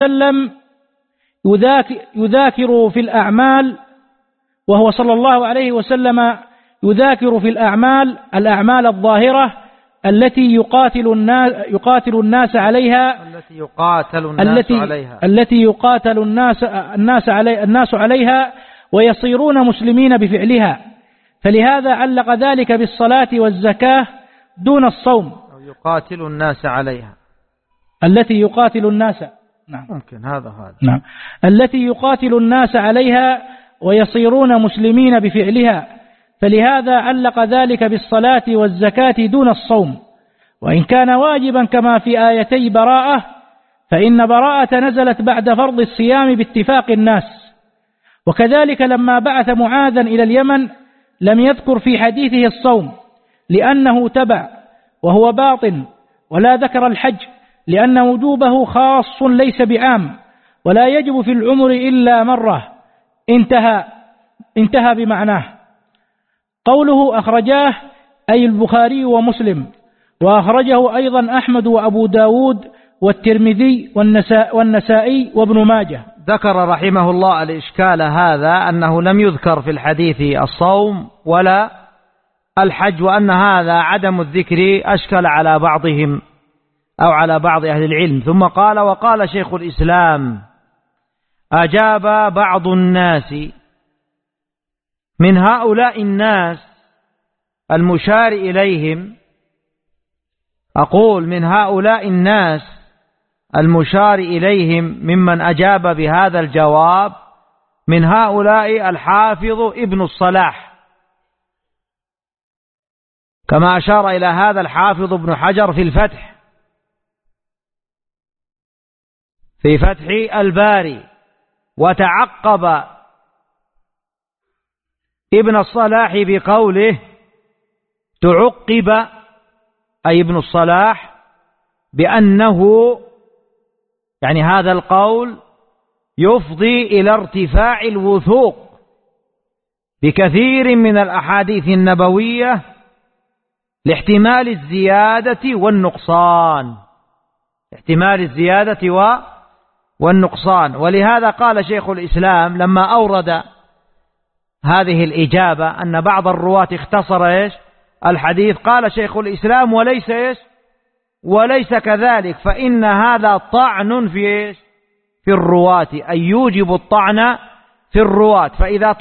وسلم يذاكر في الأعمال، وهو صلى الله عليه وسلم يذاكر في الأعمال الظاهرة التي يقاتل الناس عليها، التي يقاتل الناس عليها ويصيرون مسلمين بفعلها، فلهذا علق ذلك بالصلاة والزكاة دون الصوم. يقاتل الناس عليها التي يقاتل الناس، نعم ممكن هذا نعم، التي يقاتل الناس عليها ويصيرون مسلمين بفعلها، فلهذا علق ذلك بالصلاة والزكاة دون الصوم. وإن كان واجبا كما في آيتي براءة، فإن براءة نزلت بعد فرض الصيام باتفاق الناس. وكذلك لما بعث معاذا إلى اليمن لم يذكر في حديثه الصوم لأنه تبع وهو باطن، ولا ذكر الحج لأن وجوبه خاص ليس بعام، ولا يجب في العمر إلا مرة. انتهى بمعناه. قوله أخرجاه أي البخاري ومسلم، وأخرجه أيضا أحمد وأبو داود والترمذي والنسائي وابن ماجه. ذكر رحمه الله الإشكال هذا أنه لم يذكر في الحديث الصوم ولا الحج، وأن هذا عدم الذكر أشكل على بعضهم أو على بعض أهل العلم. ثم قال: وقال شيخ الإسلام: أجاب بعض الناس من هؤلاء الناس المشار إليهم، أقول من هؤلاء الناس المشار إليهم ممن أجاب بهذا الجواب، من هؤلاء الحافظ ابن الصلاح، كما أشار إلى هذا الحافظ ابن حجر في فتح الباري. وتعقب ابن الصلاح بقوله، تعقب أي ابن الصلاح بأنه يعني هذا القول يفضي إلى ارتفاع الوثوق بكثير من الأحاديث النبوية لاحتمال الزيادة والنقصان، احتمال الزيادة والنقصان. ولهذا قال شيخ الإسلام لما أورد هذه الإجابة أن بعض الرواة اختصر الحديث، قال شيخ الإسلام: وليس كذلك، فإن هذا طعن في الرواة، أي يوجب الطعن في الرواة. فإذا